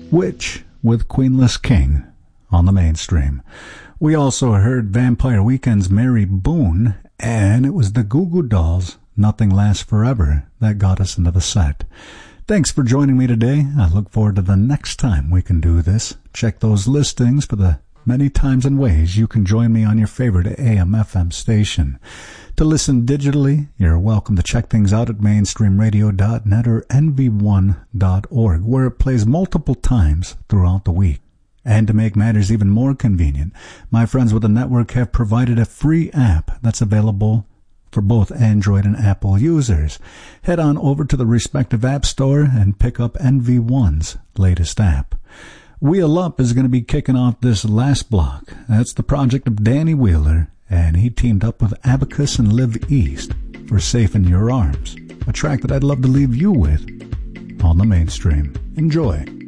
Witch with Queenless King on the mainstream. We also heard Vampire Weekend's Mary Boone, and it was the Goo Goo Dolls' Nothing Lasts Forever that got us into the set. Thanks for joining me today. I look forward to the next time we can do this. Check those listings for the many times and ways you can join me on your favorite AM/FM station. To listen digitally, you're welcome to check things out at mainstreamradio.net or nv1.org, where it plays multiple times throughout the week. And to make matters even more convenient, my friends with the network have provided a free app that's available for both Android and Apple users. Head on over to the respective app store and pick up NV1's latest app. Wheel Up is going to be kicking off this last block. That's the project of Danny Wheeler, and he teamed up with Abacus and Live East for Safe in Your Arms, a track that I'd love to leave you with on the mainstream. Enjoy.